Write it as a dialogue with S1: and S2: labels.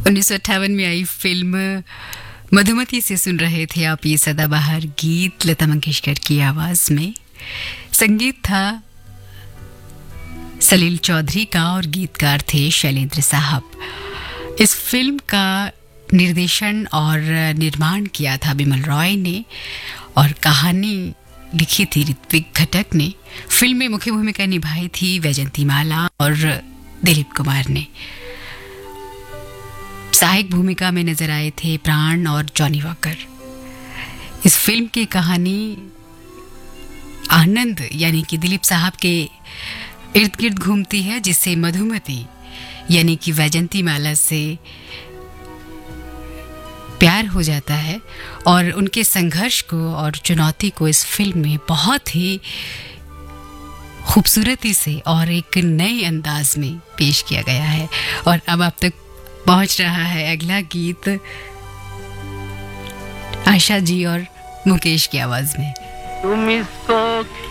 S1: 1958 में आई फिल्म मधुमती से सुन रहे थे आप ये सदाबहार गीत लता मंगेशकर की आवाज में। संगीत था सलील चौधरी का और गीतकार थे शैलेंद्र साहब। इस फिल्म का निर्देशन और निर्माण किया था बिमल रॉय ने और कहानी लिखी थी ऋत्विक घटक ने। फिल्म में मुख्य भूमिका निभाई थी वैजंती माला और दिलीप कुमार ने। सहायक भूमिका में नजर आए थे प्राण और जॉनी वॉकर। इस फिल्म की कहानी आनंद यानी कि दिलीप साहब के इर्द गिर्द घूमती है, जिससे मधुमती यानी कि वैजंती माला से प्यार हो जाता है और उनके संघर्ष को और चुनौती को इस फिल्म में बहुत ही खूबसूरती से और एक नए अंदाज में पेश किया गया है। और अब आप तक पहुंच रहा है अगला गीत आशा जी और मुकेश की आवाज में।
S2: तुम इसको